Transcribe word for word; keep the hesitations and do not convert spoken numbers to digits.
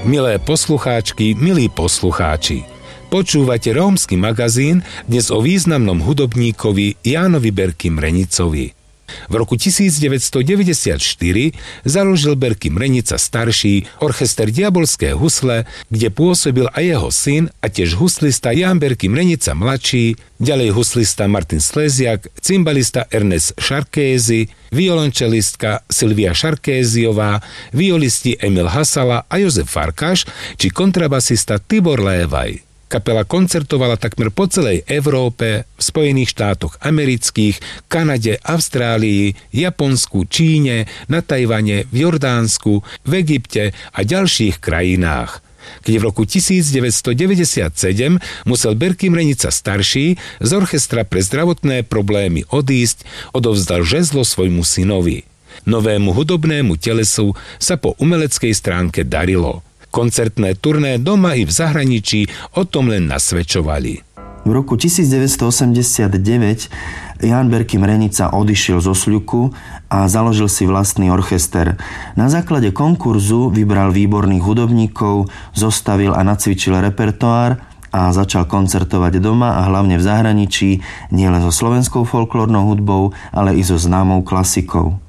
Milé poslucháčky, milí poslucháči, počúvate Rómsky magazín, dnes o významnom hudobníkovi Jánovi Berkim Renicovi. V roku tisícdeväťstodeväťdesiatštyri založil Berkim Renica starší orchester Diabolské husle, kde pôsobil aj jeho syn a tiež huslista Ján Berkim Renica mladší, ďalej huslista Martin Sleziak, cymbalista Ernest Šarkézy, violončelistka Silvia Šarkéziová, violisti Emil Hasala a Jozef Farkáš či kontrabasista Tibor Lévaj. Kapela koncertovala takmer po celej Európe, v Spojených štátoch amerických, Kanade, Austrálii, Japonsku, Číne, na Tajvane, v Jordánsku, v Egypte a ďalších krajinách. Keď v roku tisícdeväťstodeväťdesiatsedem musel Berkim Renica starší z orchestra pre zdravotné problémy odísť, odovzdal žezlo svojmu synovi. Novému hudobnému telesu sa po umeleckej stránke darilo. Koncertné turné doma i v zahraničí o tom len nasvedčovali. V roku tisícdeväťstoosemdesiatdeväť Ján Berkim Renica odišiel zo Sľuku a založil si vlastný orchester. Na základe konkurzu vybral výborných hudobníkov, zostavil a nacvičil repertoár a začal koncertovať doma a hlavne v zahraničí, nielen so slovenskou folklórnou hudbou, ale i so známou klasikou.